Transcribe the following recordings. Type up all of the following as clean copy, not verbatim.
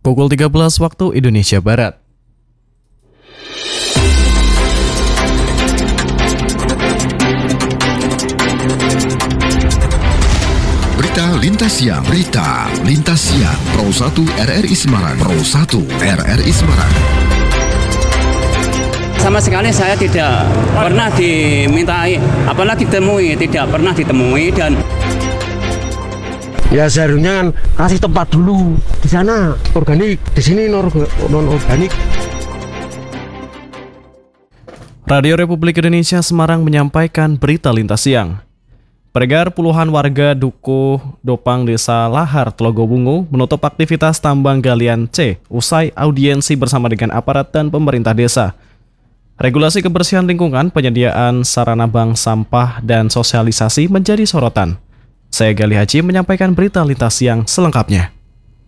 Pukul 13 waktu Indonesia Barat. Berita Lintas Siang. Berita Lintas Siang. Pro 1 RRI Semarang. Pro 1 RRI Semarang. Sama sekali saya tidak pernah dimintai, apalagi ditemui, tidak pernah ditemui. Dan ya seharusnya kan kasih tempat dulu, di sana organik, di sini non organik. Radio Republik Indonesia Semarang menyampaikan berita lintas siang. Beredar puluhan warga Dukuh Dopang Desa Lahar Tlogowungu menutup aktivitas tambang galian C usai audiensi bersama dengan aparat dan pemerintah desa. Regulasi kebersihan lingkungan, penyediaan sarana bank sampah, dan sosialisasi menjadi sorotan. Saya Gali Haji menyampaikan berita lintas siang selengkapnya.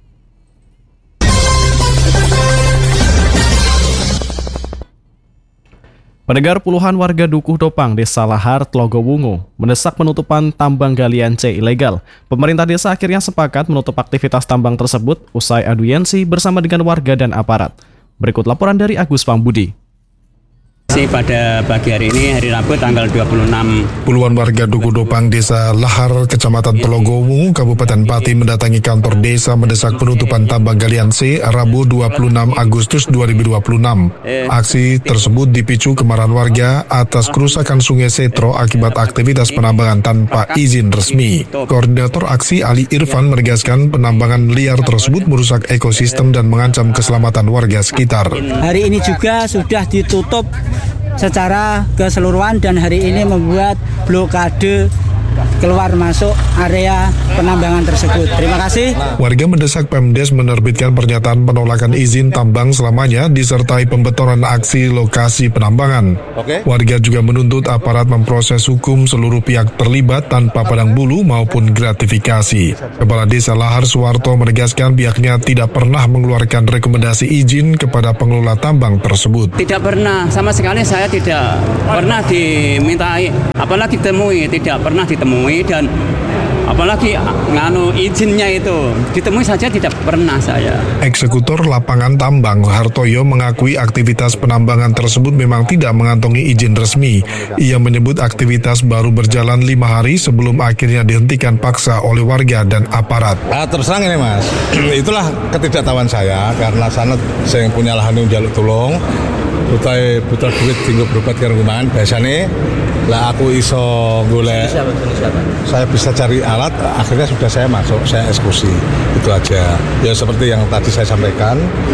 Beredar puluhan warga Dukuh Dopang Desa Lahar Tlogowungu mendesak penutupan tambang galian C ilegal. Pemerintah desa akhirnya sepakat menutup aktivitas tambang tersebut usai audiensi bersama dengan warga dan aparat. Berikut laporan dari Agus Pambudi. pada pagi hari ini, hari Rabu tanggal 26. Puluhan warga Dukuh Dopang Desa Lahar, Kecamatan Tlogowungu, Kabupaten Pati mendatangi kantor desa mendesak penutupan tambang galian C Rabu 26 Agustus 2026. Aksi tersebut dipicu kemarahan warga atas kerusakan Sungai Setro akibat aktivitas penambangan tanpa izin resmi. Koordinator aksi Ali Irfan menegaskan penambangan liar tersebut merusak ekosistem dan mengancam keselamatan warga sekitar. Hari ini juga sudah ditutup secara keseluruhan dan hari ini membuat blokade keluar masuk area penambangan tersebut. Terima kasih. Warga mendesak Pemdes menerbitkan pernyataan penolakan izin tambang selamanya disertai pembetonan aksi lokasi penambangan. Warga juga menuntut aparat memproses hukum seluruh pihak terlibat tanpa pandang bulu maupun gratifikasi. Kepala Desa Lahar Suwarto menegaskan pihaknya tidak pernah mengeluarkan rekomendasi izin kepada pengelola tambang tersebut. Tidak pernah, sama sekali saya tidak pernah dimintai, apalagi ditemui, tidak pernah ditemui. Dan apalagi izinnya itu ditemui saja tidak pernah saya. Eksekutor lapangan tambang Hartoyo mengakui aktivitas penambangan tersebut memang tidak mengantongi izin resmi. Ia menyebut aktivitas baru berjalan 5 hari sebelum akhirnya dihentikan paksa oleh warga dan aparat. Terus terang ini Mas, itulah ketidaktahuan saya karena sana saya yang punya lahan yang jaluk tolong, butuh duit tinggal berobat ke rumah biasanya. Lah aku iso golek, saya bisa cari alat, akhirnya sudah saya masuk, saya eksekusi, itu aja. Ya seperti yang tadi saya sampaikan,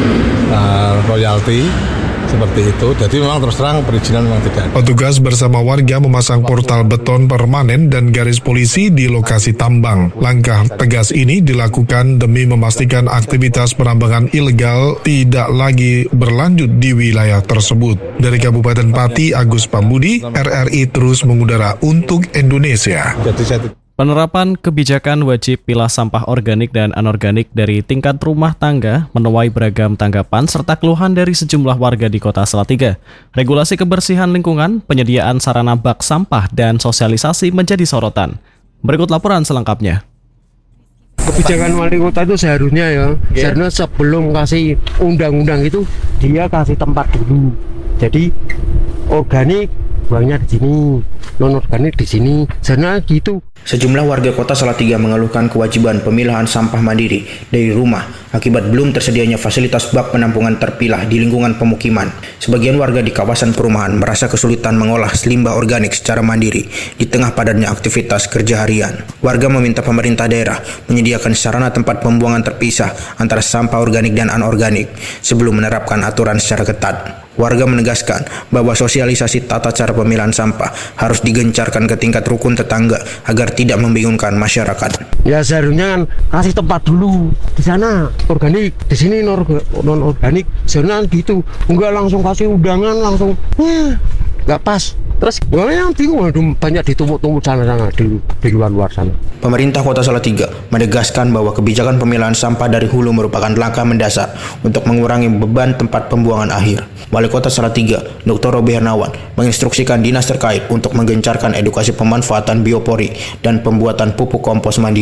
royalti seperti itu. Jadi memang terus terang perizinan memang tidak ada. Petugas bersama warga memasang portal beton permanen dan garis polisi di lokasi tambang. Langkah tegas ini dilakukan demi memastikan aktivitas penambangan ilegal tidak lagi berlanjut di wilayah tersebut. Dari Kabupaten Pati, Agus Pambudi, RRI terus mengudara untuk Indonesia. Penerapan kebijakan wajib pilah sampah organik dan anorganik dari tingkat rumah tangga menuai beragam tanggapan serta keluhan dari sejumlah warga di Kota Salatiga. Regulasi kebersihan lingkungan, penyediaan sarana bak sampah, dan sosialisasi menjadi sorotan. Berikut laporan selengkapnya. Kebijakan wali kota itu seharusnya seharusnya sebelum kasih undang-undang itu dia kasih tempat dulu. Jadi organik buangnya di sini, non organik di sini, seharusnya gitu. Sejumlah warga Kota Salatiga mengeluhkan kewajiban pemilahan sampah mandiri dari rumah akibat belum tersedianya fasilitas bak penampungan terpilah di lingkungan pemukiman. Sebagian warga di kawasan perumahan merasa kesulitan mengolah limbah organik secara mandiri di tengah padatnya aktivitas kerja harian. Warga meminta pemerintah daerah menyediakan sarana tempat pembuangan terpisah antara sampah organik dan anorganik sebelum menerapkan aturan secara ketat. Warga menegaskan bahwa sosialisasi tata cara pemilahan sampah harus digencarkan ke tingkat rukun tetangga agar tidak membingungkan masyarakat. Ya seharusnya kan kasih tempat dulu, di sana organik, di sini non organik, seharusnya gitu. Enggak langsung kasih undangan langsung, nggak pas. Terus yang bingung banyak ditumpuk-tumpuk sana di luar sana. Pemerintah Kota Salatiga menegaskan bahwa kebijakan pemilahan sampah dari hulu merupakan langkah mendasar untuk mengurangi beban tempat pembuangan akhir. Wali Kota Salatiga, Dr. Robi Hernawan, menginstruksikan dinas terkait untuk menggencarkan edukasi pemanfaatan biopori dan pembuatan pupuk kompos mandiri.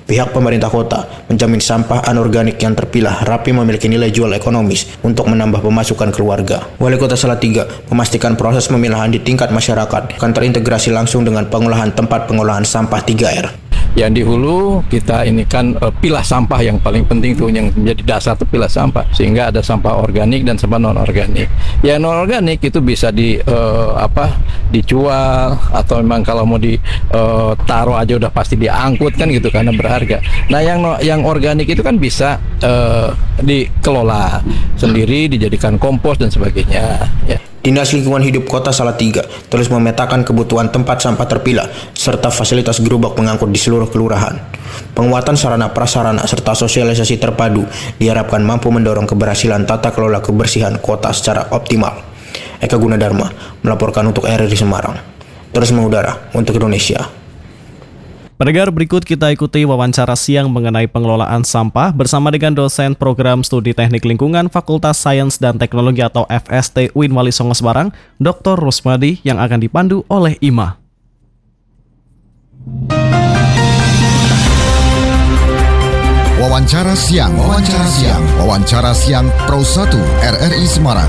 Pihak pemerintah kota menjamin sampah anorganik yang terpilah rapi memiliki nilai jual ekonomis untuk menambah pemasukan keluarga. Wali Kota Salatiga memastikan proses pemilahan di tingkat masyarakat akan terintegrasi langsung dengan pengolahan tempat pengolahan sampah 3R. Yang di hulu kita ini kan pilah sampah yang paling penting tuh, yang menjadi dasar tuh pilah sampah, sehingga ada sampah organik dan sampah non organik. Yang non organik itu bisa dijual, atau memang kalau mau ditaruh aja udah pasti diangkut kan gitu karena berharga. Nah yang organik itu kan bisa dikelola sendiri, dijadikan kompos dan sebagainya ya. Dinas Lingkungan Hidup Kota Salatiga terus memetakan kebutuhan tempat sampah terpilah serta fasilitas gerobak pengangkut di seluruh kelurahan. Penguatan sarana prasarana serta sosialisasi terpadu diharapkan mampu mendorong keberhasilan tata kelola kebersihan kota secara optimal. Eka Gunadarma melaporkan untuk RRI Semarang. Terus mengudara untuk Indonesia. Pendengar, berikut kita ikuti wawancara siang mengenai pengelolaan sampah bersama dengan dosen program studi teknik lingkungan Fakultas Sains dan Teknologi atau FST UIN Wali Songo Semarang, Dr. Rusmadi, yang akan dipandu oleh Ima. Wawancara siang Pro 1 RRI Semarang.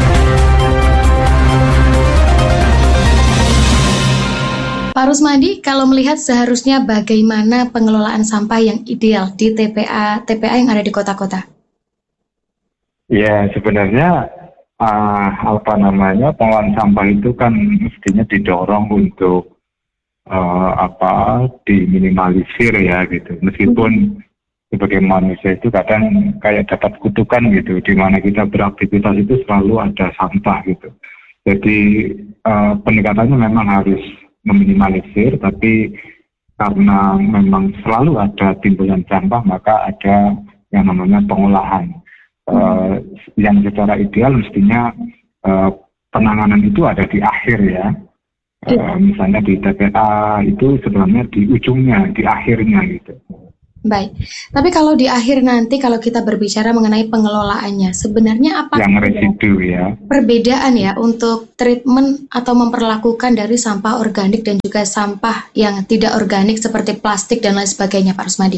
Pak Rusmadi, kalau melihat seharusnya bagaimana pengelolaan sampah yang ideal di TPA yang ada di kota-kota? Ya, sebenarnya pengelolaan sampah itu kan mestinya didorong untuk diminimalisir ya gitu. Meskipun sebagai manusia itu kadang kayak dapat kutukan gitu, di mana kita beraktivitas itu selalu ada sampah gitu. Jadi pendekatannya memang harus meminimalisir, tapi karena memang selalu ada timbulan sampah, maka ada yang namanya pengolahan. Yang secara ideal mestinya penanganan itu ada di akhir ya. Misalnya di TPA itu sebenarnya di ujungnya, di akhirnya gitu. Baik, tapi kalau di akhir nanti kalau kita berbicara mengenai pengelolaannya, sebenarnya apa yang residu ya? Perbedaan ya untuk treatment atau memperlakukan dari sampah organik dan juga sampah yang tidak organik seperti plastik dan lain sebagainya, Pak Rusmadi?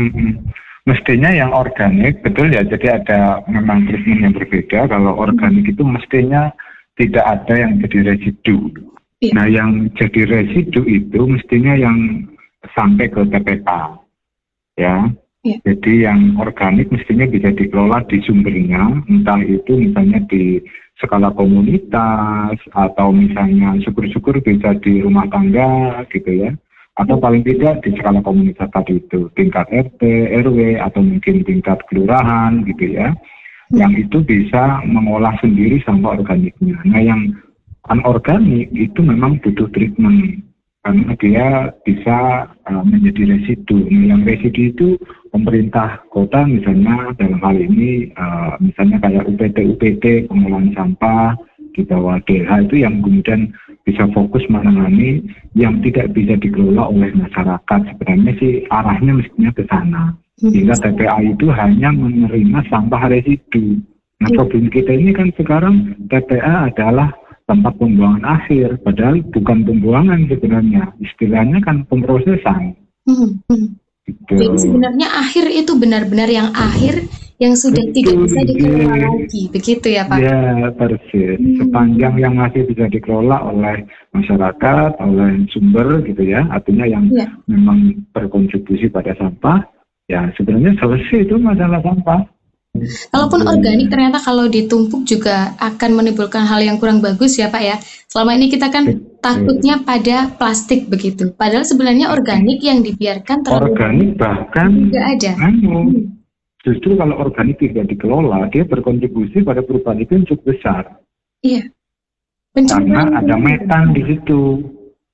Mestinya yang organik, betul ya, jadi ada memang treatment yang berbeda. Kalau organik itu mestinya tidak ada yang jadi residu. Nah, yang jadi residu itu mestinya yang sampai ke TPA. Ya, jadi yang organik mestinya bisa dikelola di sumbernya, entah itu misalnya di skala komunitas atau misalnya syukur-syukur bisa di rumah tangga gitu ya, atau paling tidak di skala komunitas tadi itu tingkat RT, RW atau mungkin tingkat kelurahan gitu ya, yang itu bisa mengolah sendiri sampah organiknya. Nah, yang anorganik itu memang butuh treatment, karena dia bisa menjadi residu. Nah, yang residu itu pemerintah kota misalnya dalam hal ini misalnya kayak UPT pengolahan sampah di bawah DH itu yang kemudian bisa fokus menangani yang tidak bisa dikelola oleh masyarakat. Sebenarnya sih arahnya mestinya ke sana. Sehingga TPA itu hanya menerima sampah residu. Nah, problem kita ini kan sekarang TPA adalah tempat pembuangan akhir, padahal bukan pembuangan sebenarnya, istilahnya kan pemprosesan. Gitu. Jadi sebenarnya akhir itu benar-benar yang akhir yang sudah tidak bisa dikelola lagi, begitu ya Pak? Ya, persis. Sepanjang yang masih bisa dikelola oleh masyarakat, oleh sumber gitu ya, artinya yang memang berkontribusi pada sampah, ya sebenarnya selesai itu masalah sampah. Kalaupun organik ternyata kalau ditumpuk juga akan menimbulkan hal yang kurang bagus ya Pak ya. Selama ini kita kan takutnya pada plastik begitu. Padahal sebenarnya organik yang dibiarkan terlalu organik bahkan tidak ada. Justru kalau organik tidak dikelola, dia berkontribusi pada perubahan iklim cukup besar. Iya. Karena ada metan di situ,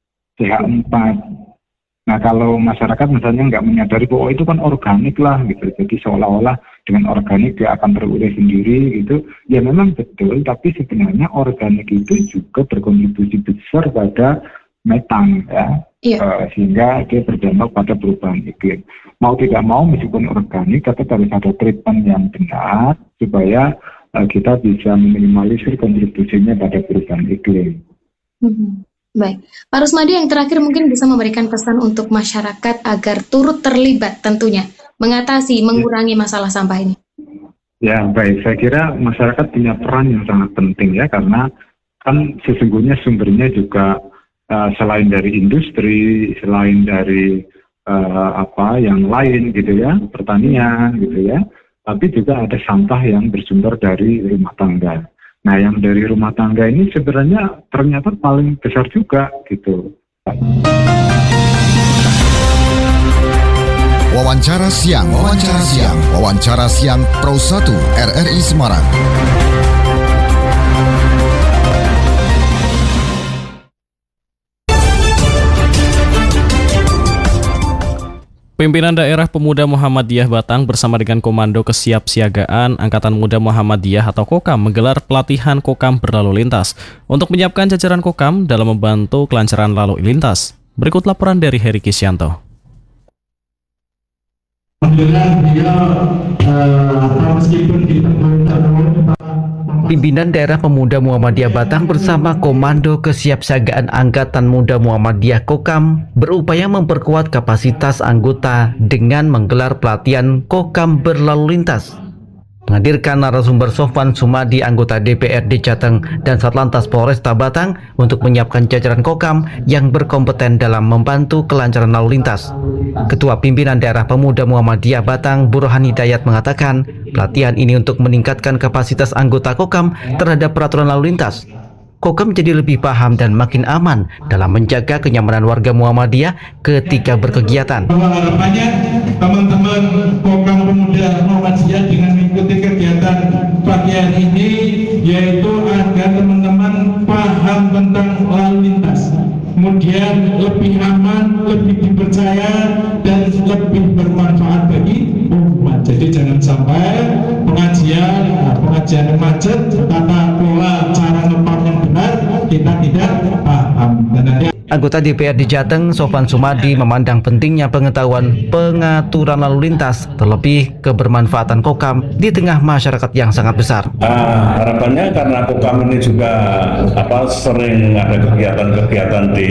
CH4. Nah, kalau masyarakat misalnya nggak menyadari bahwa itu kan organik lah gitu, jadi seolah-olah dengan organik dia akan terurai sendiri gitu, ya memang betul, tapi sebenarnya organik itu juga berkontribusi besar pada metan ya, sehingga dia berdampak pada perubahan iklim. Mau tidak mau meskipun organik, tapi harus ada treatment yang benar supaya kita bisa meminimalisir kontribusinya pada perubahan iklim. Baik, Pak Rusmadi, yang terakhir mungkin bisa memberikan pesan untuk masyarakat agar turut terlibat tentunya mengatasi, mengurangi masalah sampah ini. Ya, baik. Saya kira masyarakat punya peran yang sangat penting ya, karena kan sesungguhnya sumbernya juga selain dari industri, selain dari yang lain gitu ya, pertanian gitu ya, tapi juga ada sampah yang bersumber dari rumah tangga. Nah, yang dari rumah tangga ini sebenarnya ternyata paling besar juga gitu. Wawancara siang Pro 1 RRI Semarang. Pimpinan Daerah Pemuda Muhammadiyah Batang bersama dengan Komando Kesiapsiagaan Angkatan Muda Muhammadiyah atau Kokam menggelar pelatihan Kokam berlalu lintas untuk menyiapkan jajaran Kokam dalam membantu kelancaran lalu lintas. Berikut laporan dari Heri Kisyanto. Pimpinan Daerah Pemuda Muhammadiyah Batang bersama Komando Kesiapsiagaan Angkatan Muda Muhammadiyah Kokam berupaya memperkuat kapasitas anggota dengan menggelar pelatihan Kokam berlalu lintas. Menghadirkan narasumber Sofwan Sumadi, anggota DPRD Jateng dan Satlantas Polresta Batang untuk menyiapkan jajaran Kokam yang berkompeten dalam membantu kelancaran lalu lintas. Ketua Pimpinan Daerah Pemuda Muhammadiyah Batang, Burhan Hidayat, mengatakan pelatihan ini untuk meningkatkan kapasitas anggota Kokam terhadap peraturan lalu lintas. Kokam jadi lebih paham dan makin aman dalam menjaga kenyamanan warga Muhammadiyah ketika berkegiatan. Harapannya teman-teman Kokam Pemuda Muhammadiyah dengan mengikuti kegiatan pagi hari ini, yaitu agar teman-teman paham tentang lalu lintas, kemudian lebih aman, lebih dipercaya, dan lebih bermanfaat bagi umat. Jadi jangan sampai pengajian yang macet, tata kelola cara ngepam yang benar kita tidak paham. Anggota DPRD Jateng, Sofwan Sumadi, memandang pentingnya pengetahuan pengaturan lalu lintas, terlebih kebermanfaatan Kokam di tengah masyarakat yang sangat besar. Harapannya karena Kokam ini juga sering ada kegiatan-kegiatan di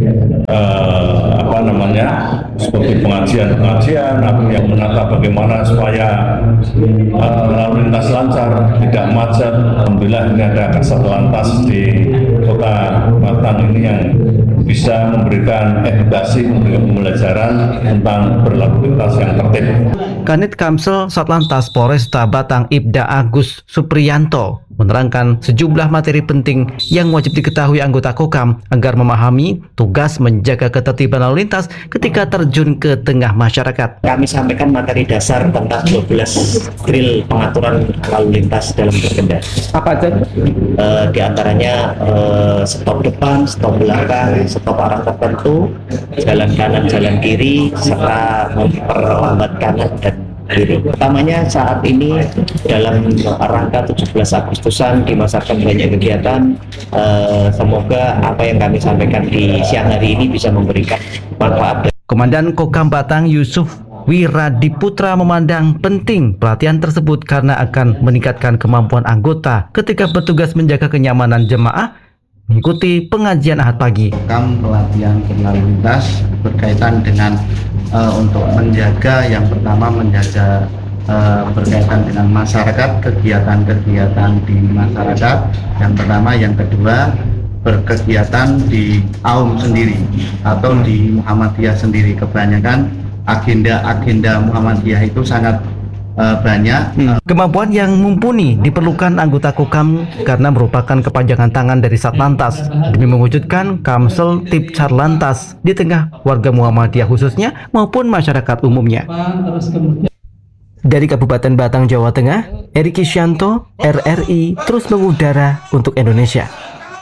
seperti pengajian yang menata bagaimana supaya lalu lintas lancar, tidak macet. Alhamdulillah ini ada Kasat Lantas di Kota Batang ini yang bisa memberikan edukasi, memberikan pembelajaran tentang berlalu lintas yang tertib. Kanit Kamsel Satlantas Polresta Batang Ibda Agus Supriyanto menerangkan sejumlah materi penting yang wajib diketahui anggota Kokam agar memahami tugas menjaga ketertiban lalu lintas ketika terjun ke tengah masyarakat. Kami sampaikan materi dasar tentang 12 drill pengaturan lalu lintas dalam berkendara. Apa aja? Di antaranya stop depan, stop belakang, stop arah tertentu, jalan kanan, jalan kiri, serta memperlambat kanan dan kiri. Pertamanya saat ini dalam rangka 17 Agustusan di masa banyak kegiatan, semoga apa yang kami sampaikan di siang hari ini bisa memberikan manfaat. Komandan Kokam Batang Yusuf Wiradiputra memandang penting pelatihan tersebut karena akan meningkatkan kemampuan anggota ketika bertugas menjaga kenyamanan jemaah mengikuti pengajian Ahad pagi. Pelatihan berlalu lintas berkaitan dengan untuk menjaga, yang pertama menjaga berkaitan dengan masyarakat, kegiatan-kegiatan di masyarakat yang pertama, yang kedua berkegiatan di AUM sendiri atau di Muhammadiyah sendiri. Kebanyakan agenda Muhammadiyah itu sangat banyak. Kemampuan yang mumpuni diperlukan anggota Kokam karena merupakan kepanjangan tangan dari Satlantas demi mewujudkan Kamsel Tipcar Lantas di tengah warga Muhammadiyah khususnya maupun masyarakat umumnya. Dari Kabupaten Batang, Jawa Tengah, Heri Kisyanto, RRI terus mengudara untuk Indonesia.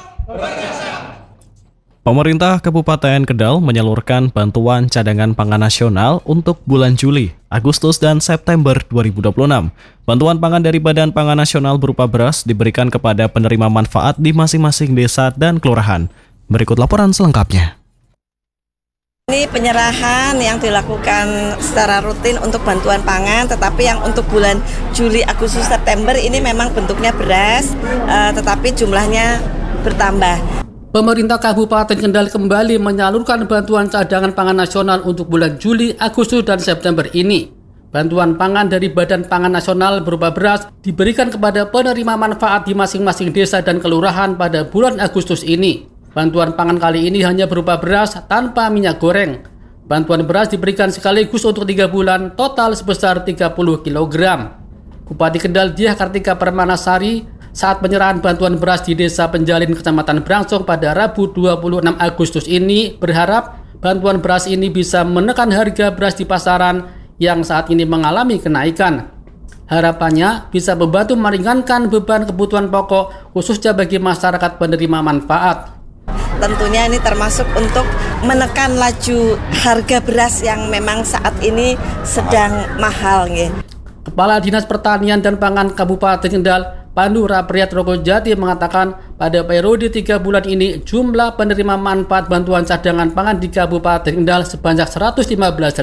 Pemerintah Kabupaten Kendal menyalurkan bantuan cadangan pangan nasional untuk bulan Juli, Agustus, dan September 2026. Bantuan pangan dari Badan Pangan Nasional berupa beras diberikan kepada penerima manfaat di masing-masing desa dan kelurahan. Berikut laporan selengkapnya. Ini penyerahan yang dilakukan secara rutin untuk bantuan pangan, tetapi yang untuk bulan Juli, Agustus, September ini memang bentuknya beras, tetapi jumlahnya bertambah. Pemerintah Kabupaten Kendal kembali menyalurkan bantuan cadangan pangan nasional untuk bulan Juli, Agustus, dan September ini. Bantuan pangan dari Badan Pangan Nasional berupa beras diberikan kepada penerima manfaat di masing-masing desa dan kelurahan pada bulan Agustus ini. Bantuan pangan kali ini hanya berupa beras tanpa minyak goreng. Bantuan beras diberikan sekaligus untuk 3 bulan, total sebesar 30 kg. Bupati Kendal Diah Kartika Permanasari saat penyerahan bantuan beras di Desa Penjalin, Kecamatan Brangsong pada Rabu 26 Agustus ini berharap bantuan beras ini bisa menekan harga beras di pasaran yang saat ini mengalami kenaikan. Harapannya bisa membantu meringankan beban kebutuhan pokok khususnya bagi masyarakat penerima manfaat. Tentunya ini termasuk untuk menekan laju harga beras yang memang saat ini sedang mahal. Kepala Dinas Pertanian dan Pangan Kabupaten Kendal, Pandu Rapriat Rokojati mengatakan pada periode 3 bulan ini jumlah penerima manfaat bantuan cadangan pangan di Kabupaten Kendal sebanyak 115.000.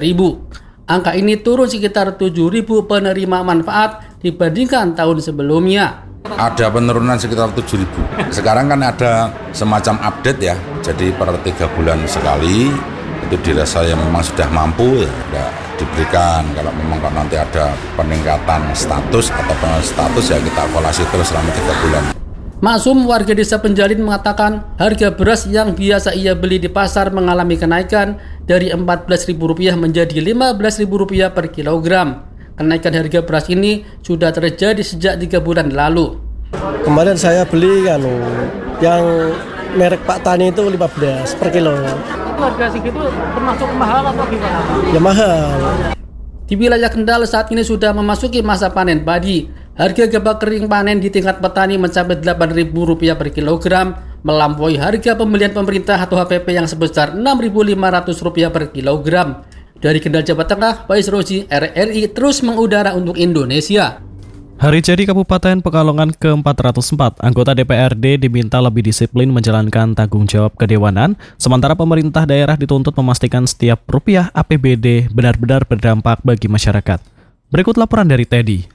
Angka ini turun sekitar 7.000 penerima manfaat dibandingkan tahun sebelumnya. Ada penurunan sekitar 7.000. Sekarang kan ada semacam update ya, jadi per 3 bulan sekali itu dirasa yang memang sudah mampu ya diberikan. Kalau memang nanti ada peningkatan status atau peningkatan status ya kita evaluasi terus selama 3 bulan. Maksum warga Desa Penjalin mengatakan harga beras yang biasa ia beli di pasar mengalami kenaikan dari Rp14.000 menjadi Rp15.000 per kilogram. Kenaikan harga beras ini sudah terjadi sejak 3 bulan lalu. Kemarin saya beli yang merek Pak Tani itu 15 per kilo. Itu harga segitu termasuk mahal atau gimana? Ya mahal. Di wilayah Kendal saat ini sudah memasuki masa panen padi. Harga gabah kering panen di tingkat petani mencapai Rp8.000 per kilogram, melampaui harga pembelian pemerintah atau HPP yang sebesar Rp6.500 per kilogram. Dari Kendal, Jawa Tengah, Faiz Rozi, RRI terus mengudara untuk Indonesia. Hari jadi Kabupaten Pekalongan ke-404, anggota DPRD diminta lebih disiplin menjalankan tanggung jawab kedewanan, sementara pemerintah daerah dituntut memastikan setiap rupiah APBD benar-benar berdampak bagi masyarakat. Berikut laporan dari Teddy.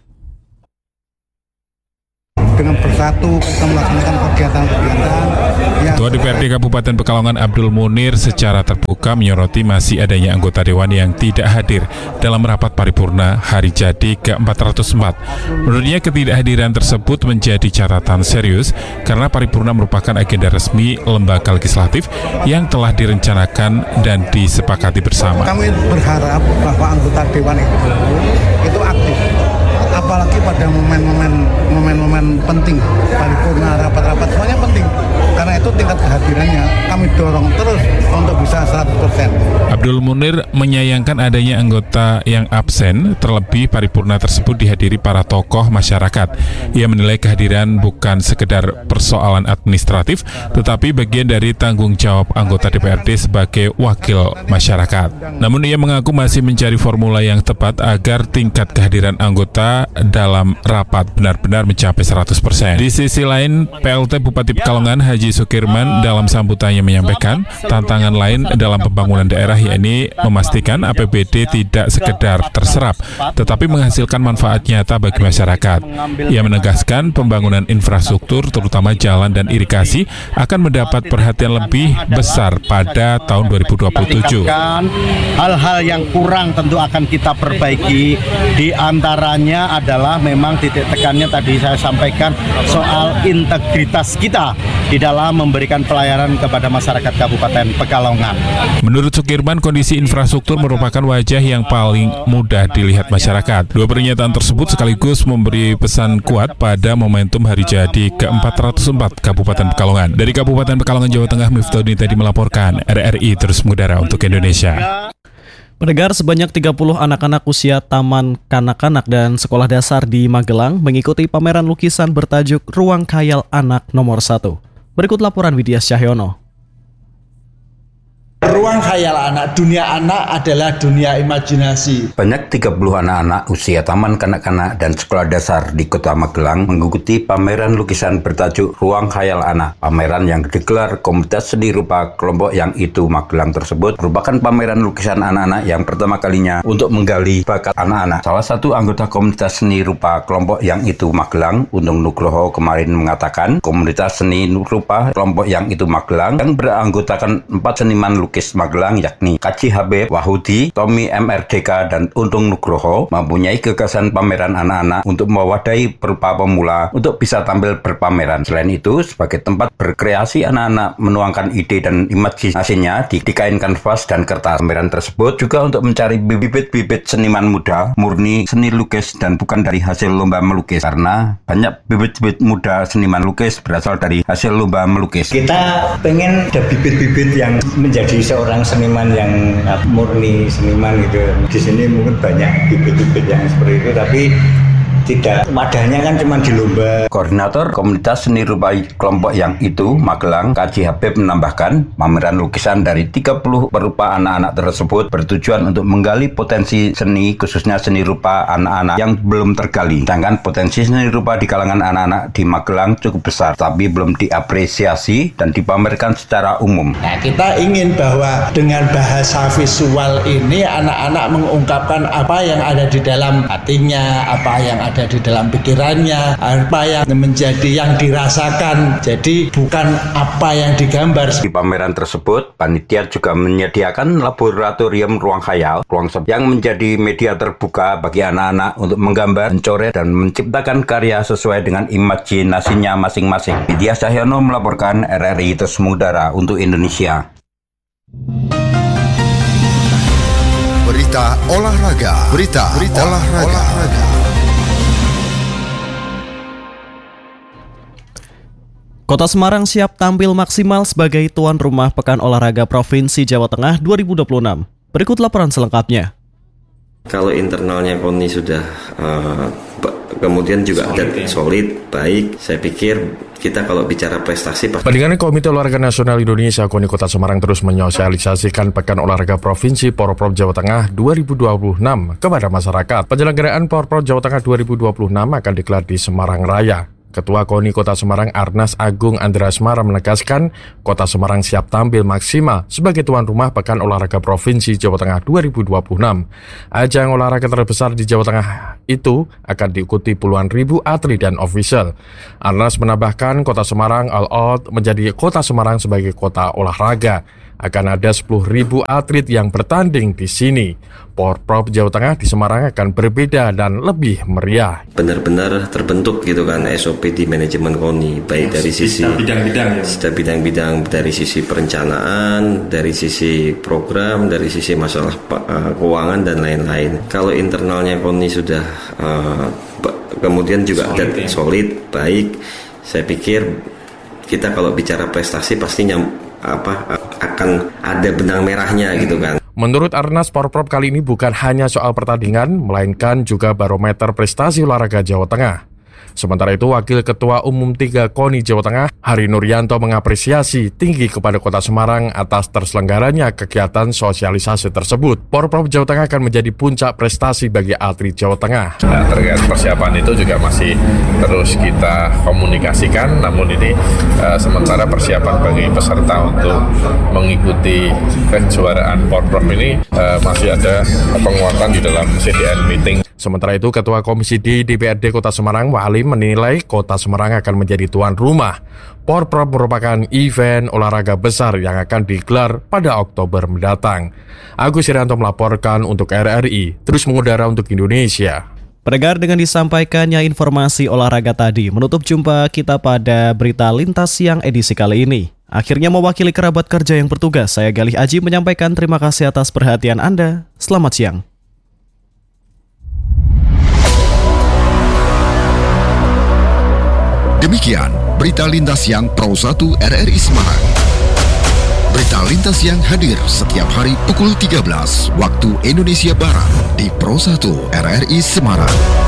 Dengan bersatu kita melaksanakan kegiatan-kegiatan. Ketua DPRD Kabupaten Pekalongan Abdul Munir secara terbuka menyoroti masih adanya anggota dewan yang tidak hadir dalam rapat paripurna hari jadi ke-404. Menurutnya ketidakhadiran tersebut menjadi catatan serius karena paripurna merupakan agenda resmi lembaga legislatif yang telah direncanakan dan disepakati bersama. Kami berharap bahwa anggota dewan itu aktif. Apalagi pada momen-momen penting, paripurna, rapat-rapat, semuanya penting. Karena itu tingkat kehadirannya kami dorong terus untuk bisa 100%. Abdul Munir menyayangkan adanya anggota yang absen, terlebih paripurna tersebut dihadiri para tokoh masyarakat. Ia menilai kehadiran bukan sekedar persoalan administratif, tetapi bagian dari tanggung jawab anggota DPRD sebagai wakil masyarakat. Namun ia mengaku masih mencari formula yang tepat agar tingkat kehadiran anggota dalam rapat benar-benar mencapai 100%. Di sisi lain, PLT Bupati Pekalongan Haji Sukirman dalam sambutannya menyampaikan tantangan lain dalam pembangunan daerah yakni memastikan APBD tidak sekedar terserap, tetapi menghasilkan manfaat nyata bagi masyarakat. Ia menegaskan pembangunan infrastruktur terutama jalan dan irigasi akan mendapat perhatian lebih besar pada tahun 2027. Hal-hal yang kurang tentu akan kita perbaiki, di antaranya adalah memang titik tekannya tadi saya sampaikan soal integritas kita di dalam memberikan pelayanan kepada masyarakat Kabupaten Pekalongan. Menurut Sukirman, kondisi infrastruktur merupakan wajah yang paling mudah dilihat masyarakat. Dua pernyataan tersebut sekaligus memberi pesan kuat pada momentum hari jadi ke-404 Kabupaten Pekalongan. Dari Kabupaten Pekalongan, Jawa Tengah, Miftahudin tadi melaporkan. RRI terus mengudara untuk Indonesia. Pendengar, sebanyak 30 anak-anak usia taman kanak-kanak dan sekolah dasar di Magelang mengikuti pameran lukisan bertajuk Ruang Khayal Anak nomor 1. Berikut laporan Widya Syahyono. ruang khayal anak, dunia anak adalah dunia imajinasi. Banyak 30 anak-anak usia taman kanak-kanak dan sekolah dasar di Kota Magelang mengikuti pameran lukisan bertajuk Ruang Khayal Anak. Pameran yang digelar Komunitas Seni Rupa Kelompok Yang Itu Magelang tersebut merupakan pameran lukisan anak-anak yang pertama kalinya untuk menggali bakat anak-anak. Salah satu anggota Komunitas Seni Rupa Kelompok Yang Itu Magelang, Untung Nugroho, kemarin mengatakan Komunitas Seni Rupa Kelompok Yang Itu Magelang yang beranggotakan 4 seniman lukis Magelang yakni Kaji Habib, Wahudi, Tommy MRDK, dan Untung Nugroho mempunyai gagasan pameran anak-anak untuk mewadahi berupa pemula untuk bisa tampil berpameran. Selain itu, sebagai tempat berkreasi anak-anak menuangkan ide dan imajinasinya di kain kanvas dan kertas. Pameran tersebut juga untuk mencari bibit-bibit seniman muda, murni seni lukis dan bukan dari hasil lomba melukis, karena banyak bibit-bibit muda seniman lukis berasal dari hasil lomba melukis. Kita pengen ada bibit-bibit yang menjadi seorang seniman yang murni seniman gitu. Di sini mungkin banyak bibit-bibit yang seperti itu, tapi tidak, wadahnya kan cuma di lomba. Koordinator Komunitas Seni Rupa Kelompok Yang Itu Magelang, Kaji Habib, menambahkan pameran lukisan dari 30 perupa anak-anak tersebut bertujuan untuk menggali potensi seni, khususnya seni rupa anak-anak yang belum tergali. Sedangkan potensi seni rupa di kalangan anak-anak di Magelang cukup besar, tapi belum diapresiasi dan dipamerkan secara umum. Nah, kita ingin bahwa dengan bahasa visual ini anak-anak mengungkapkan apa yang ada di dalam hatinya, apa yang ada di dalam pikirannya, apa yang menjadi yang dirasakan, jadi bukan apa yang digambar. Di pameran tersebut, panitia juga menyediakan laboratorium ruang khayal, yang menjadi media terbuka bagi anak-anak untuk menggambar, mencoret, dan menciptakan karya sesuai dengan imajinasinya masing-masing. Widya Cahyono melaporkan RRI Terus Mengudara untuk Indonesia. Berita olahraga. Berita olahraga. Kota Semarang siap tampil maksimal sebagai tuan rumah Pekan Olahraga Provinsi Jawa Tengah 2026. Berikut laporan selengkapnya. Kalau internalnya KONI sudah kemudian juga solid, baik, saya pikir kita kalau bicara prestasi... Pendingan Komite Olahraga Nasional Indonesia KONI Kota Semarang terus menyosialisasikan Pekan Olahraga Provinsi Porprov Jawa Tengah 2026 kepada masyarakat. Penyelenggaraan Porprov Jawa Tengah 2026 akan digelar di Semarang Raya. Ketua KONI Kota Semarang Arnas Agung Andrasmara menegaskan Kota Semarang siap tampil maksimal sebagai tuan rumah Pekan Olahraga Provinsi Jawa Tengah 2026. Ajang olahraga terbesar di Jawa Tengah itu akan diikuti puluhan ribu atlet dan ofisial. Arnas menambahkan Kota Semarang all out menjadi Kota Semarang sebagai kota olahraga. Akan ada 10.000 atlet yang bertanding di sini. Porprov Jawa Tengah di Semarang akan berbeda dan lebih meriah. Benar-benar terbentuk gitu kan SOP di manajemen KONI, baik dari sisi bidang-bidang, dari sisi perencanaan, dari sisi program, dari sisi masalah keuangan dan lain-lain. Kalau internalnya KONI sudah kemudian juga solid, baik, saya pikir kita kalau bicara prestasi pastinya akan ada benang merahnya gitu kan. Menurut Arnas, Porprov kali ini bukan hanya soal pertandingan, melainkan juga barometer prestasi olahraga Jawa Tengah. Sementara itu, Wakil Ketua Umum 3 KONI Jawa Tengah, Hari Nuryanto, mengapresiasi tinggi kepada Kota Semarang atas terselenggaranya kegiatan sosialisasi tersebut. Porprov Jawa Tengah akan menjadi puncak prestasi bagi atlet Jawa Tengah. Nah, terkait persiapan itu juga masih terus kita komunikasikan, namun ini sementara persiapan bagi peserta untuk mengikuti kejuaraan Porprov ini masih ada penguatan di dalam CDN meeting. Sementara itu, Ketua Komisi D DPRD Kota Semarang, Wahlim, menilai Kota Semarang akan menjadi tuan rumah. Porprov merupakan event olahraga besar yang akan digelar pada Oktober mendatang. Agus Irianto melaporkan untuk RRI, terus mengudara untuk Indonesia. Pendengar, dengan disampaikannya informasi olahraga tadi, menutup jumpa kita pada Berita Lintas Siang edisi kali ini. Akhirnya mewakili kerabat kerja yang bertugas, saya Galih Aji menyampaikan terima kasih atas perhatian Anda. Selamat siang. Demikian Berita Lintas Siang Pro 1 RRI Semarang. Berita Lintas Siang hadir setiap hari pukul 13 waktu Indonesia Barat di Pro 1 RRI Semarang.